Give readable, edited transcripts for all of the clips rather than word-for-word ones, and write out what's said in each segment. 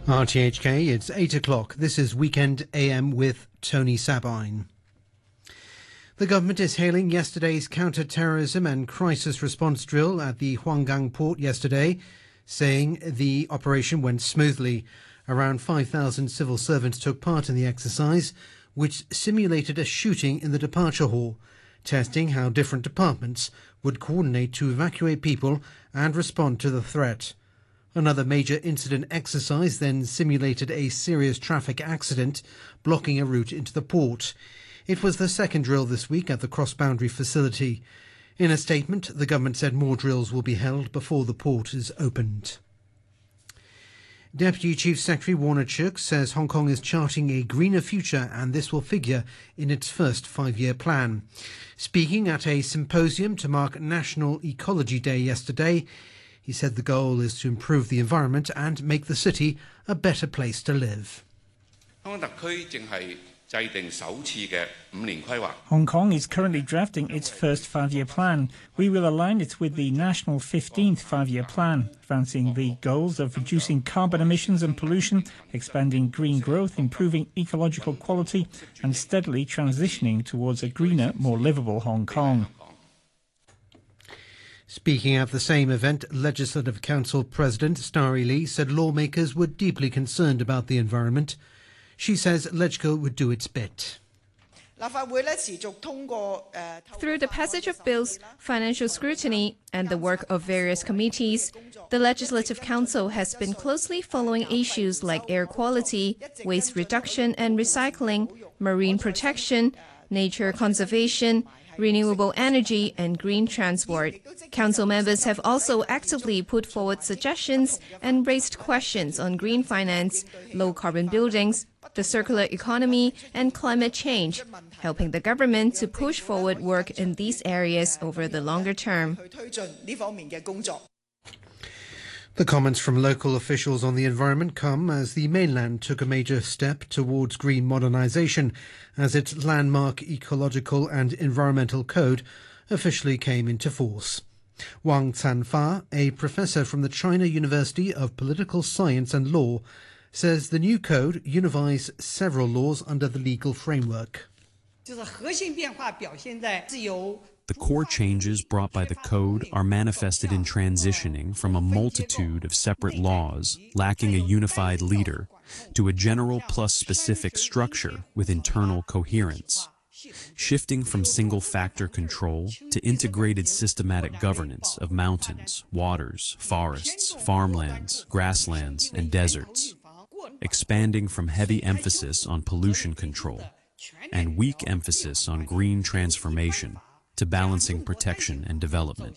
RTHK, it's 8 o'clock. This is Weekend AM with Tony Sabine. The government is hailing yesterday's counter-terrorism and crisis response drill at the Huanggang port yesterday, saying the operation went smoothly. Around 5,000 civil servants took part in the exercise, which simulated a shooting in the departure hall, testing how different departments would coordinate to evacuate people and respond to the threat. Another major incident exercise then simulated a serious traffic accident, blocking a route into the port. It was the second drill this week at the cross-boundary facility. In a statement, the government said more drills will be held before the port is opened. Deputy Chief Secretary Warner Chuk says Hong Kong is charting a greener future and this will figure in its first five-year plan. Speaking at a symposium to mark National Ecology Day yesterday, he said the goal is to improve the environment and make the city a better place to live. Hong Kong is currently drafting its first five-year plan. We will align it with the national 15th five-year plan, advancing the goals of reducing carbon emissions and pollution, expanding green growth, improving ecological quality, and steadily transitioning towards a greener, more livable Hong Kong. Speaking at the same event, Legislative Council President Starry Lee said lawmakers were deeply concerned about the environment. She says LegCo would do its bit. Through the passage of bills, financial scrutiny, and the work of various committees, the Legislative Council has been closely following issues like air quality, waste reduction and recycling, marine protection, nature conservation, renewable energy and green transport. Council members have also actively put forward suggestions and raised questions on green finance, low-carbon buildings, the circular economy and climate change, helping the government to push forward work in these areas over the longer term. The comments from local officials on the environment come as the mainland took a major step towards green modernisation as its landmark ecological and environmental code officially came into force. Wang Canfa, a professor from the China University of Political Science and Law, says the new code unifies several laws under the legal framework. The core changes brought by the code are manifested in transitioning from a multitude of separate laws lacking a unified leader to a general plus specific structure with internal coherence, shifting from single-factor control to integrated systematic governance of mountains, waters, forests, farmlands, grasslands, and deserts, expanding from heavy emphasis on pollution control and weak emphasis on green transformation to balancing protection and development.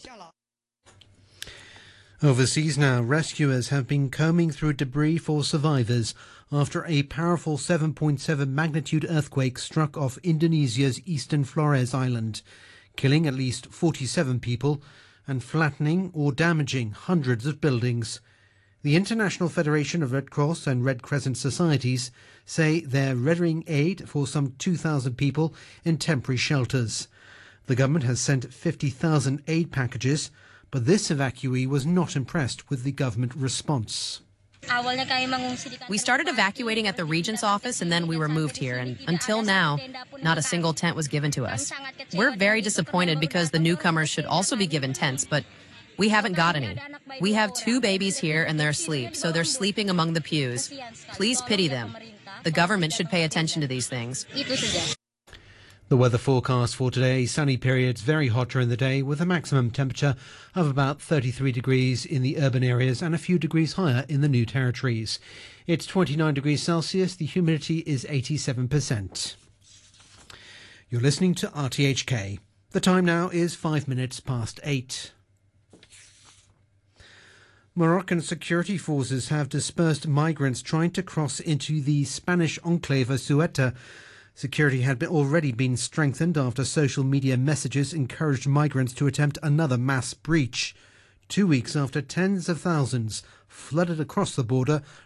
Overseas now, rescuers have been combing through debris for survivors after a powerful 7.7 magnitude earthquake struck off Indonesia's eastern Flores Island, killing at least 47 people and flattening or damaging hundreds of buildings. The International Federation of Red Cross and Red Crescent Societies say they're rendering aid for some 2,000 people in temporary shelters. The government has sent 50,000 aid packages, but this evacuee was not impressed with the government response. We started evacuating at the Regent's office and then we were moved here, and until now, not a single tent was given to us. We're very disappointed because the newcomers should also be given tents, but we haven't got any. We have 2 babies here and they're asleep, so they're sleeping among the pews. Please pity them. The government should pay attention to these things. The weather forecast for today, sunny periods, very hot during the day with a maximum temperature of about 33 degrees in the urban areas and a few degrees higher in the New Territories. It's 29 degrees Celsius, the humidity is 87%. You're listening to RTHK. The time now is 5 minutes past 8. Moroccan security forces have dispersed migrants trying to cross into the Spanish enclave of Ceuta. Security had already been strengthened after social media messages encouraged migrants to attempt another mass breach, 2 weeks after tens of thousands flooded across the border